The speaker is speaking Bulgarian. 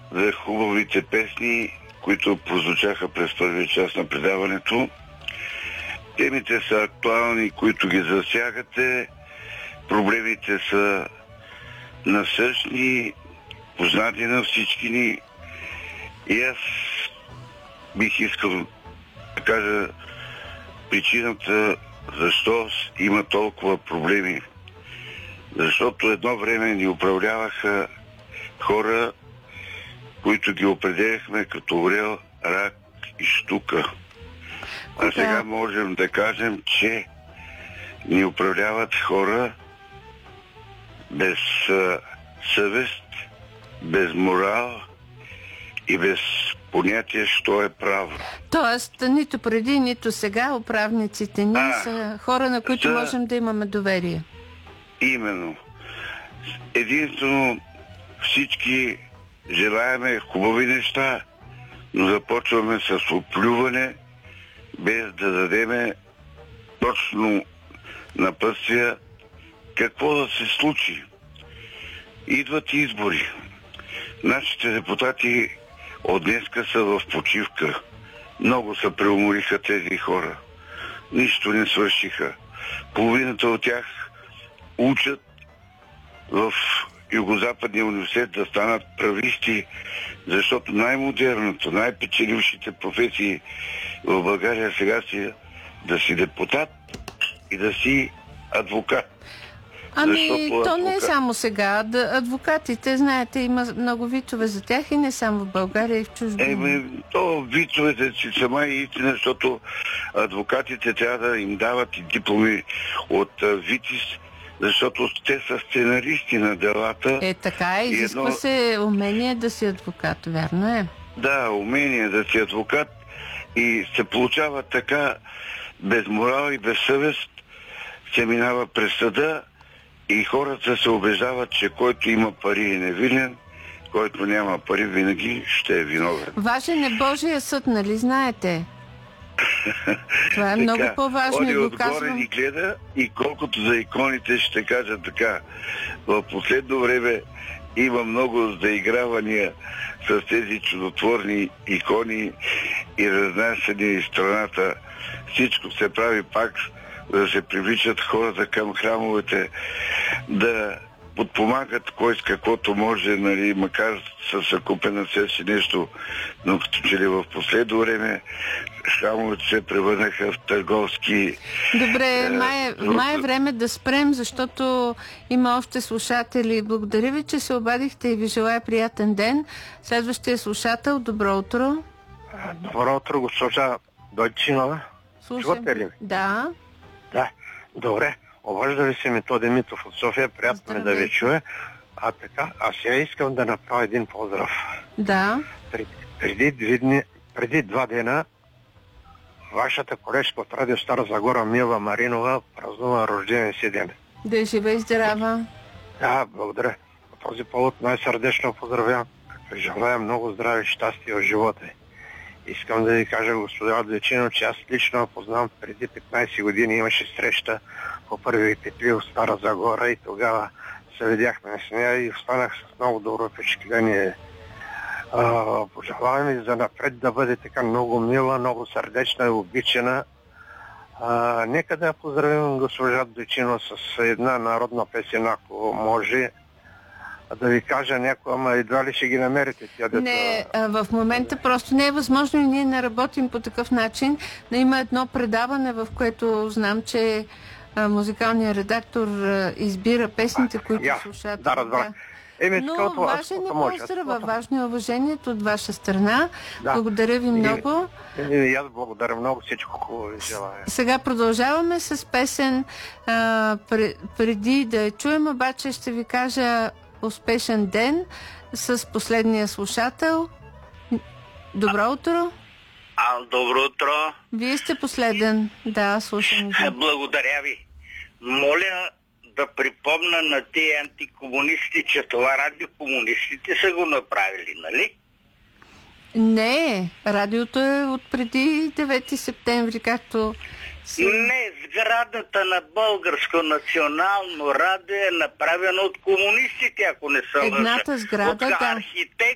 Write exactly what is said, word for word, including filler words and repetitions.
за хубавите песни, които прозвучаха през първия час на предаването. Темите са актуални, които ги засягате. Проблемите са насъщни, познати на всички ни. И аз бих искал да кажа причината защо има толкова проблеми. Защото едно време ни управляваха хора, които ги определяхме като орел, рак и штука. А сега можем да кажем, че ни управляват хора без а, съвест, без морал и без понятие, що е право. Тоест, нито преди, нито сега управниците ни а, са хора, на които са... можем да имаме доверие. Именно. Единствено всички желаеме хубави неща, но започваме с оплюване, без да дадеме точно напътствия какво да се случи. Идват избори. Нашите депутати от днеска са в почивка. Много се преумориха тези хора. Нищо не свършиха. Половината от тях учат в Югозападния университет да станат прависти, защото най-модерното, най-печелившите професии в България сега си да си депутат и да си адвокат. Ами, защото то адвокат... не е само сега. Адвокатите, знаете, има много витове за тях и не само в България, и в чужбина. Еми, то витовете си сама и истина, защото адвокатите трябва да им дават и дипломи от ВИТИС, защото те са сценаристи на делата. Е, така е. Изисква едно... се умение да си адвокат, вярно е? Да, умение да си адвокат и се получава така без морал и без съвест, се минава през съда и хората се убеждават, че който има пари е невинен, който няма пари винаги ще е виновен. Важен е Божия съд, нали знаете? Това е много по-важно и го казвам. Отгоре ни гледа и колкото за иконите ще кажа така. В последно време има много заигравания с тези чудотворни икони и разнасяни из страната. Всичко се прави пак, да се привличат хората към храмовете, да подпомагат кой с каквото може, нали, макар с съкупена се си нещо, но като че ли в последно време храмовете се превърнаха в търговски... Добре, е, май, е, май е време да спрем, защото има още слушатели. Благодаря ви, че се обадихте и ви желая приятен ден. Следващия слушател, добро утро. Добро утро, госпожа Дойчинова. Чувате ли? Да. Да, добре. Обажда ви се Методи Митов от София. Приятно ми да ви чуя. А така, а сега искам да направя един поздрав. Да. Преди, преди, две дни, преди два дена вашата колежка от Радио Стара Загора Мила Маринова празнува рожден си ден. Да е жива и здрава. Да, благодаря. По този повод най-сърдечно поздравявам. Като желая много здраве и щастие в живота. Искам да ви кажа, господа Дойчинов, че аз лично познавам преди петнайсет години имаше среща по първи петли в Стара Загора и тогава се видяхме с нея и останах с много добро впечатление. Пожелавам ви за напред да бъде така много мила, много сърдечна и обичана. А, нека да поздравим госпожа Дойчинова с една народна песен, ако може да ви кажа някой, ама едва ли ще ги намерите. Тя дето... Не, в момента просто не е възможно и ние не работим по такъв начин. Но има едно предаване, в което знам, че музикалният редактор избира песните, които я, слушат. Да, разбрах. Еми, но скълто, важен е поздрава, важно е уважението от ваша страна. Да. Благодаря ви много. И, и аз благодаря много, всичко хубаво ви желая. Сега продължаваме с песен. А, преди да я чуем, обаче ще ви кажа успешен ден с последния слушател. Добро утро. А, добро утро. Вие сте последен. Да, слушам ви. Благодаря ви. Моля да припомна на тези антикомунисти, че това радио комунистите са го направили, нали? Не, радиото е от преди девети септември, както... Си... Не, сградата на Българско национално радио е направена от комунистите, ако не съм лъжа. Едната сграда, от да. архитект